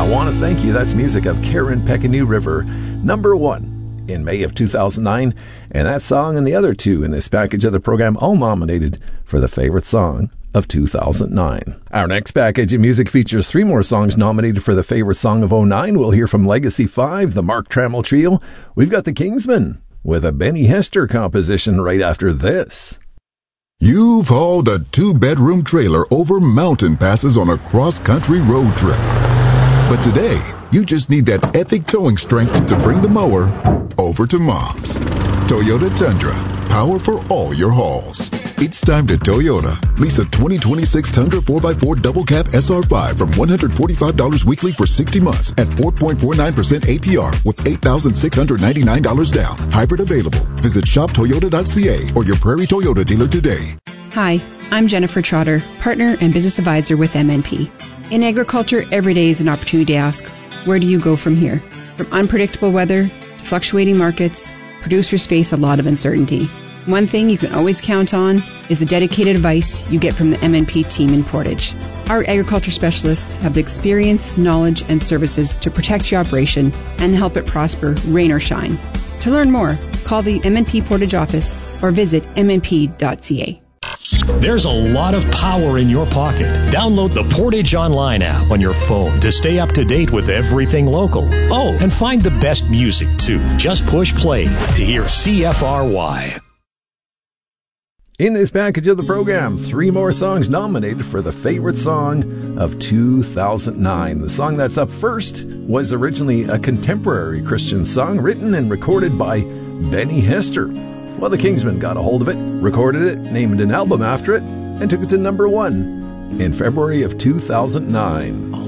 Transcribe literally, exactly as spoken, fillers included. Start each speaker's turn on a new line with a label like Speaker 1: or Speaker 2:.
Speaker 1: I Want to Thank You. That's music of Karen Peckanu River, number one in May of two thousand nine. And that song and the other two in this package of the program all nominated for the favorite song of two thousand nine. Our next package of music features three more songs nominated for the favorite song of oh nine. We'll hear from Legacy five, the Mark Trammell Trio. We've got the Kingsmen with a Benny Hester composition right after this.
Speaker 2: You've hauled a two-bedroom trailer over mountain passes on a cross-country road trip. But today, you just need that epic towing strength to bring the mower over to Mom's. Toyota Tundra, power for all your hauls. It's time to Toyota. Lease a twenty twenty-six Tundra four by four Double Cab S R five from one hundred forty-five dollars weekly for sixty months at four point four nine percent A P R with eight thousand six hundred ninety-nine dollars down. Hybrid available. Visit shop toyota dot c a or your Prairie Toyota dealer today.
Speaker 3: Hi, I'm Jennifer Trotter, partner and business advisor with M N P. In agriculture, every day is an opportunity to ask, where do you go from here? From unpredictable weather to fluctuating markets, producers face a lot of uncertainty. One thing you can always count on is the dedicated advice you get from the M N P team in Portage. Our agriculture specialists have the experience, knowledge, and services to protect your operation and help it prosper, rain or shine. To learn more, call the M N P Portage office or visit m n p dot c a.
Speaker 4: There's a lot of power in your pocket. Download the Portage Online app on your phone to stay up to date with everything local. Oh, and find the best music, too. Just push play to hear C F R Y.
Speaker 1: In this package of the program, three more songs nominated for the favorite song of two thousand nine. The song that's up first was originally a contemporary Christian song written and recorded by Benny Hester. Well, the Kingsmen got a hold of it, recorded it, named an album after it, and took it to number one in February of two thousand nine.